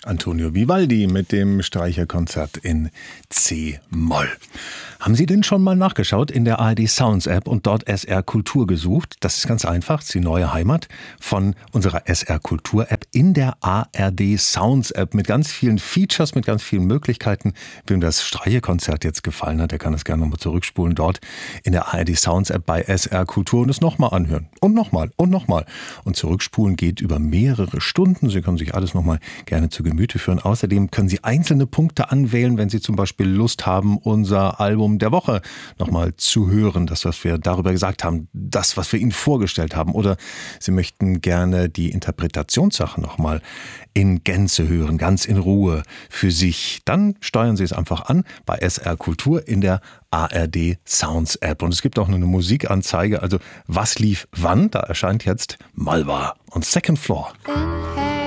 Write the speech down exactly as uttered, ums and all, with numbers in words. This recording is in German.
Antonio Vivaldi mit dem Streicherkonzert in C-Moll. Haben Sie denn schon mal nachgeschaut in der A R D Sounds App und dort S R Kultur gesucht? Das ist ganz einfach, das ist die neue Heimat von unserer S R Kultur App in der A R D Sounds App mit ganz vielen Features, mit ganz vielen Möglichkeiten. Wem das Streicherkonzert jetzt gefallen hat, der kann es gerne nochmal zurückspulen dort in der A R D Sounds App bei S R Kultur und es nochmal anhören. Und nochmal und nochmal. Und zurückspulen geht über mehrere Stunden. Sie können sich alles nochmal gerne zu Gemüte führen. Außerdem können Sie einzelne Punkte anwählen, wenn Sie zum Beispiel Lust haben, unser Album der Woche nochmal zu hören. Das, was wir darüber gesagt haben, das, was wir Ihnen vorgestellt haben. Oder Sie möchten gerne die Interpretationssache nochmal in Gänze hören, ganz in Ruhe für sich. Dann steuern Sie es einfach an bei S R Kultur in der A R D Sounds App. Und es gibt auch noch eine Musikanzeige, also was lief wann. Da erscheint jetzt Malwa und Second Floor.